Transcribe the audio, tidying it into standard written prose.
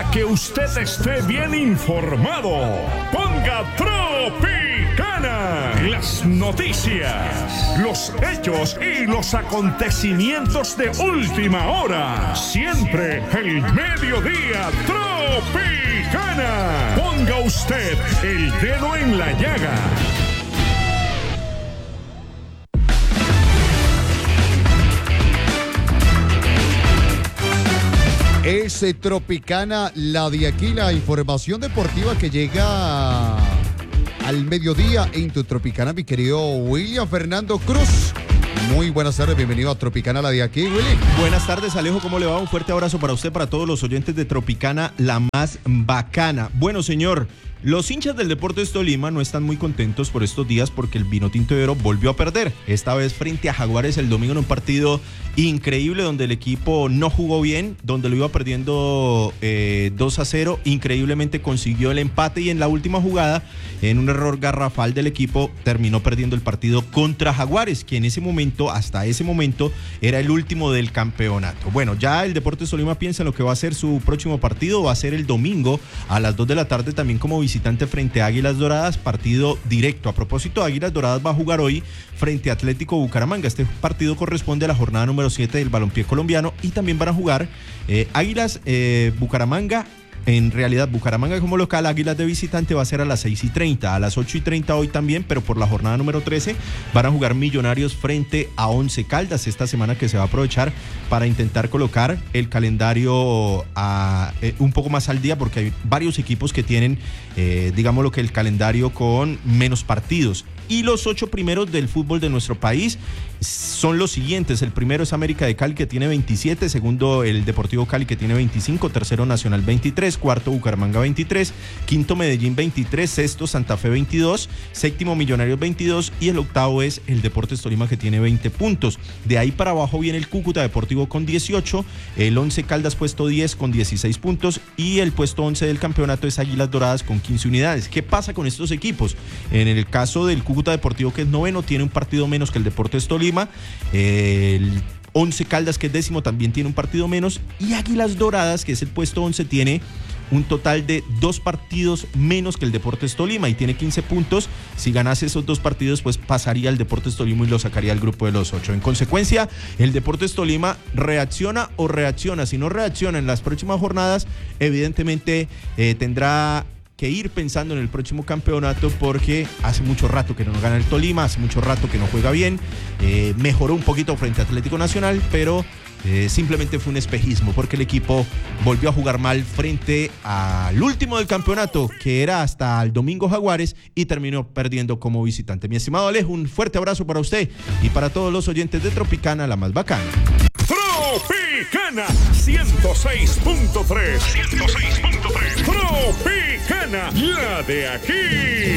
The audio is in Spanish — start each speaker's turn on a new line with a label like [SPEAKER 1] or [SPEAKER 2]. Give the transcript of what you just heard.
[SPEAKER 1] Para que usted esté bien informado, ponga Tropicana. Las noticias, los hechos y los acontecimientos de última hora. Siempre el mediodía Tropicana. Ponga usted el dedo en la llaga.
[SPEAKER 2] Es Tropicana, la de aquí, la información deportiva que llega al mediodía en tu Tropicana, mi querido William Fernando Cruz. Muy buenas tardes, bienvenido a Tropicana, la de aquí, Willy.
[SPEAKER 3] Buenas tardes, Alejo, ¿cómo le va? Un fuerte abrazo para usted, para todos los oyentes de Tropicana, la más bacana. Bueno, señor, los hinchas del Deportes Tolima no están muy contentos por estos días porque el Vinotinto de Oro volvió a perder, esta vez frente a Jaguares el domingo en un partido increíble donde el equipo no jugó bien, donde lo iba perdiendo 2-0, increíblemente consiguió el empate y en la última jugada, en un error garrafal del equipo, terminó perdiendo el partido contra Jaguares, que en ese momento, hasta ese momento, era el último del campeonato. Bueno, ya el Deportes Tolima piensa en lo que va a ser su próximo partido, va a ser el domingo a las 2 de la tarde también como visitante frente a Águilas Doradas, partido directo. A propósito, Águilas Doradas va a jugar hoy frente a Atlético Bucaramanga. Este partido corresponde a la jornada número 7 del balompié colombiano y también van a jugar Águilas Bucaramanga. En realidad, Bucaramanga como local, Águilas de visitante va a ser a las 6:30, a las 8:30 hoy también, pero por la jornada número 13 van a jugar Millonarios frente a Once Caldas esta semana, que se va a aprovechar para intentar colocar el calendario un poco más al día, porque hay varios equipos que tienen, digámoslo que el calendario con menos partidos. Y los 8 primeros del fútbol de nuestro país son los siguientes. El primero es América de Cali, que tiene 27, segundo el Deportivo Cali, que tiene 25, tercero Nacional 23, cuarto Bucaramanga 23, quinto Medellín 23, sexto Santa Fe 22, séptimo Millonarios 22 y el octavo es el Deportes Tolima, que tiene 20 puntos. De ahí para abajo viene el Cúcuta Deportivo con 18, el Once Caldas puesto 10 con 16 puntos y el puesto 11 del campeonato es Águilas Doradas con 15 unidades. ¿Qué pasa con estos equipos? En el caso del Cúcuta Deportivo, que es noveno, tiene un partido menos que el Deportes Tolima. El Once Caldas, que es décimo, también tiene un partido menos. Y Águilas Doradas, que es el puesto 11, tiene un total de 2 partidos menos que el Deportes Tolima y tiene 15 puntos. Si ganase esos 2 partidos, pues pasaría el Deportes Tolima y lo sacaría al grupo de los 8. En consecuencia, el Deportes Tolima reacciona o reacciona. Si no reacciona en las próximas jornadas, evidentemente tendrá que ir pensando en el próximo campeonato, porque hace mucho rato que no gana el Tolima, hace mucho rato que no juega bien, mejoró un poquito frente a Atlético Nacional, pero simplemente fue un espejismo, porque el equipo volvió a jugar mal frente al último del campeonato, que era hasta el domingo Jaguares, y terminó perdiendo como visitante. Mi estimado Alejo, un fuerte abrazo para usted y para todos los oyentes de Tropicana, la más bacana.
[SPEAKER 1] Tropicana 106.3. Tropicana, la de aquí.